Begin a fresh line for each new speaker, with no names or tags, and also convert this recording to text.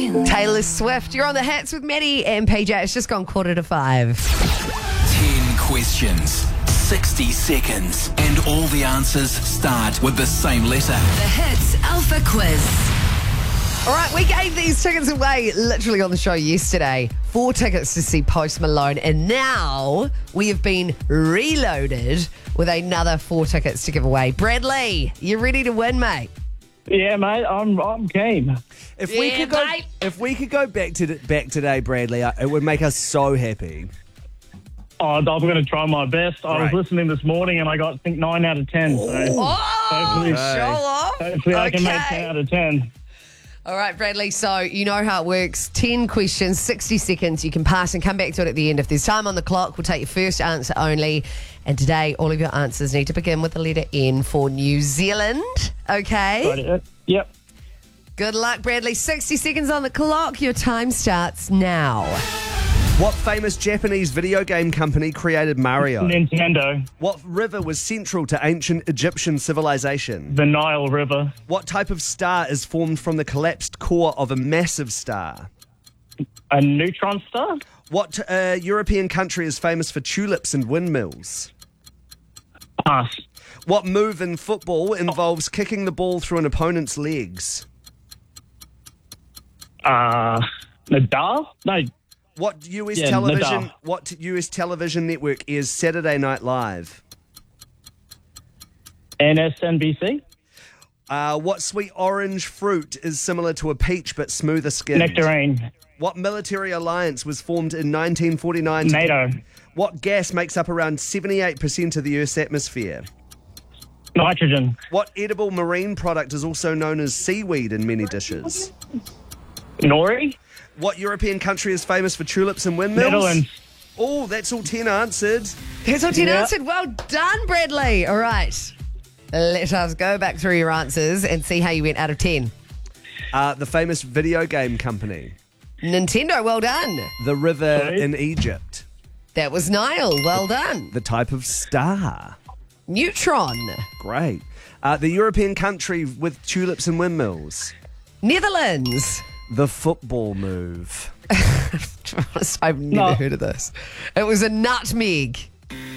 Taylor Swift, you're on the hits with Maddie and PJ. It's just gone 4:45.
10 questions, 60 seconds, and all the answers start with the same letter.
The Hits Alpha Quiz.
All right, we gave these tickets away literally on the show yesterday. 4 tickets to see Post Malone, and now we have been reloaded with another 4 tickets to give away. Bradley, you ready to win, mate?
Yeah, mate, I'm keen.
If we could go back today, Bradley, it would make us so happy.
Oh, I'm going to try my best. I was listening this morning and I got, I think, 9 out of 10. So hopefully,
Show off.
hopefully I can make 10 out of 10.
All right, Bradley, so you know how it works. 10 questions, 60 seconds. You can pass and come back to it at the end. If there's time on the clock, we'll take your first answer only. And today, all of your answers need to begin with the letter N for New Zealand. Okay?
Right, yep.
Good luck, Bradley. 60 seconds on the clock. Your time starts now.
What famous Japanese video game company created Mario?
Nintendo.
What river was central to ancient Egyptian civilization?
The Nile River.
What type of star is formed from the collapsed core of a massive star?
A neutron star?
What European country is famous for tulips and windmills?
Pass.
What move in football involves kicking the ball through an opponent's legs?
Nadal? No.
What US
Yeah,
television?
Nadal.
What US television network is Saturday Night Live?
NSNBC?
What sweet orange fruit is similar to a peach but smoother skinned?
Nectarine.
What military alliance was formed in 1949?
NATO.
What gas makes up around 78% of the Earth's atmosphere?
Nitrogen.
What edible marine product is also known as seaweed in many dishes?
Nori?
What European country is famous for tulips and windmills?
Netherlands.
Oh, that's all 10 answered.
Here's what you
Yeah.
answered. Well done, Bradley. All right. Let us go back through your answers and see how you went out of 10.
The famous video game company.
Nintendo, well done.
The river
Sorry?
in Egypt.
That was Nile, well done.
The type of star.
Neutron.
Great. The European country with tulips and windmills.
Netherlands.
The football move.
I've never heard of this. It was a nutmeg.